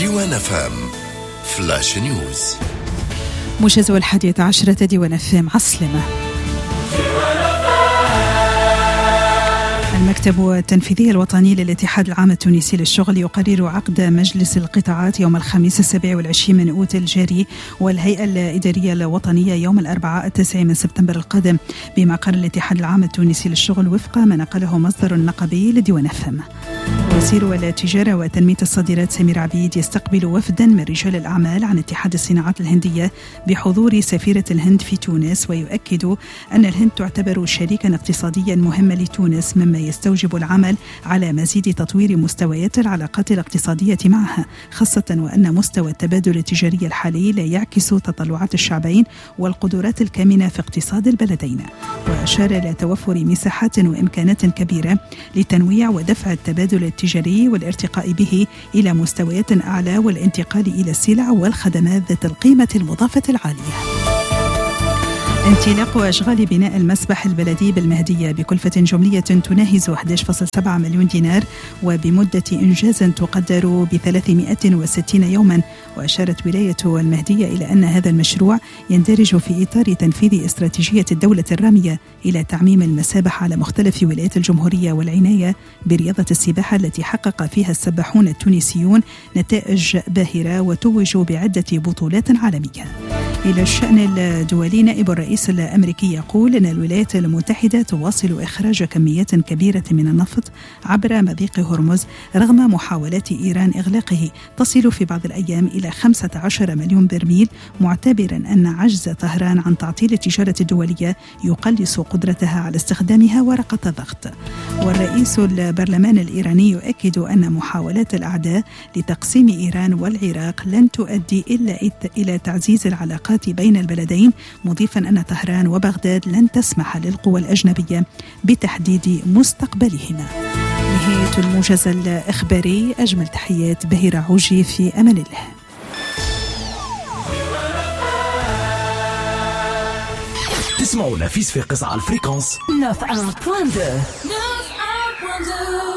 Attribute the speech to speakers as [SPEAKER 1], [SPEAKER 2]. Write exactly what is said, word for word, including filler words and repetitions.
[SPEAKER 1] ديوان اف ام فلاش نيوز.
[SPEAKER 2] موجز الحادية عشرة ديوان اف ام عسلمة. المكتب التنفيذي الوطني للاتحاد العام التونسي للشغل يقرر عقد مجلس القطاعات يوم الخميس السابع والعشرين من أوت الجاري، والهيئة الإدارية الوطنية يوم الأربعاء التاسع من سبتمبر القادم بمقر الاتحاد العام التونسي للشغل وفق ما نقله مصدر نقبي لديوان اف ام. وزير التجارة وتنمية الصادرات سمير عبيد يستقبل وفدا من رجال الأعمال عن اتحاد الصناعات الهندية بحضور سفيرة الهند في تونس، ويؤكد أن الهند تعتبر شريكا اقتصاديا مهما لتونس، مما يستوجب العمل على مزيد تطوير مستويات العلاقات الاقتصادية معها، خاصة وأن مستوى التبادل التجاري الحالي لا يعكس تطلعات الشعبين والقدرات الكامنة في اقتصاد البلدين. وأشار إلى توفر مساحات وإمكانات كبيرة لتنويع ودفع التبادل التجاري والارتقاء به إلى مستويات أعلى والانتقال إلى السلع والخدمات ذات القيمة المضافة العالية. انطلاق أشغال بناء المسبح البلدي بالمهدية بكلفة جملية تناهز واحد عشر فاصلة سبعة مليون دينار وبمدة إنجاز تقدر ب ثلاثمائة وستين يوما. وأشارت ولاية المهدية إلى أن هذا المشروع يندرج في إطار تنفيذ استراتيجية الدولة الرامية إلى تعميم المسابح على مختلف ولايات الجمهورية والعناية برياضة السباحة التي حقق فيها السباحون التونسيون نتائج باهرة وتوجوا بعدة بطولات عالمية. إلى الشأن الدولي، نائب الرئيس الأمريكي يقول أن الولايات المتحدة تواصل إخراج كميات كبيرة من النفط عبر مضيق هرمز رغم محاولات إيران إغلاقه تصل في بعض الأيام إلى خمسة عشر مليون برميل، معتبرا أن عجز طهران عن تعطيل التجارة الدولية يقلص قدرتها على استخدامها ورقة الضغط. والرئيس البرلمان الإيراني يؤكد أن محاولات الأعداء لتقسيم إيران والعراق لن تؤدي إلا إلى تعزيز العلاقات بين البلدين، مضيفا أن طهران وبغداد لن تسمح للقوى الأجنبية بتحديد مستقبلهما. نهاية الموجز الإخباري، أجمل تحيات بهيرة عوجي، في أمان الله.
[SPEAKER 3] تسمعوا نفيس في قصة على الفريكونس
[SPEAKER 4] neuf un point deux.